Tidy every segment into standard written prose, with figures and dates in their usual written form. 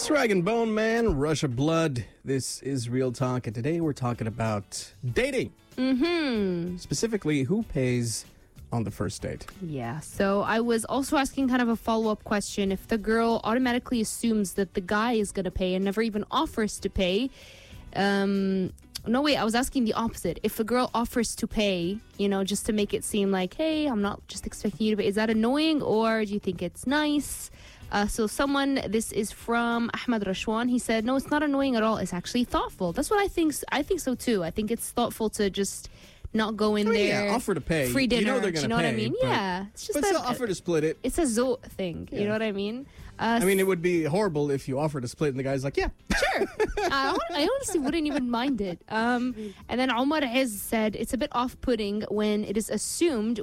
It's Rag and Bone Man, Rush of Blood. This is Real Talk, and today we're talking about dating. Specifically, who pays on the first date? Yeah, so I was also asking kind of a follow-up question. If the girl automatically assumes that the guy is going to pay and never even offers to pay, no, wait, I was asking the opposite. If a girl offers to pay, just to make it seem like, hey, I'm not just expecting you to pay, is that annoying or do you think it's nice? This is from Ahmad Rashwan. He said, no, it's not annoying at all. It's actually thoughtful. That's what I think. I think so too. I think it's thoughtful to just not go in there. Yeah, offer to pay. Free dinner. You know they're going to pay. You know what I mean? Yeah. It's just but still offer to split it. It's a zo thing. Yeah. You know what I mean? It would be horrible if you offer to split and the guy's like, yeah. Sure. I honestly wouldn't even mind it. And then Omar Iz said, it's a bit off-putting when it is assumed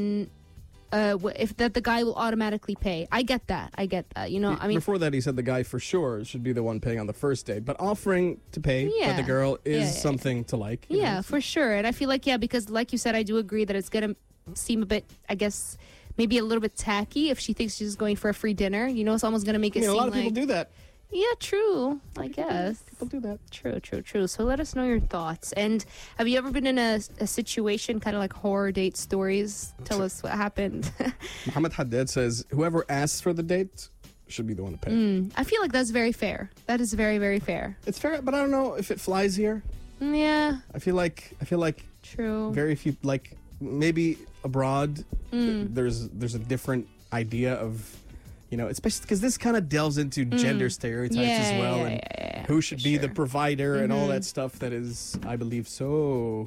if that the guy will automatically pay. I get that. Before that, he said the guy for sure should be the one paying on the first date. But offering to pay for the girl is something to like. Yeah, for sure. And I feel like, because like you said, I do agree that it's going to seem a bit, I guess, maybe a little bit tacky if she thinks she's going for a free dinner. It's almost going to make it seem like... a lot of people do that. Yeah, true. I guess. People do that. True. So let us know your thoughts. And have you ever been in a situation, kind of like horror date stories? Tell us what happened. Muhammad Haddad says, whoever asks for the date should be the one to pay. I feel like that's very fair. That is very, very fair. It's fair, but I don't know if it flies here. Yeah. I feel like true. Very few, like maybe abroad, there's a different idea of... especially because this kind of delves into gender stereotypes as well, and who should be the provider and all that stuff that is, I believe, so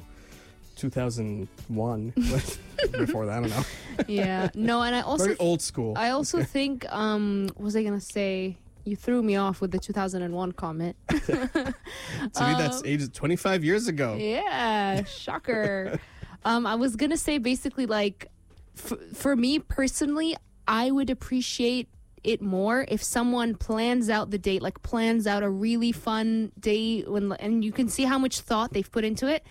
2001. Before that, I don't know. Yeah, no, and I also very old school. I also think, what was I gonna say? You threw me off with the 2001 comment. To me, that's age 25 years ago. Yeah, shocker. I was gonna say basically like, for me personally, I would appreciate it more if someone plans out the date, like plans out a really fun date and you can see how much thought they've put into it,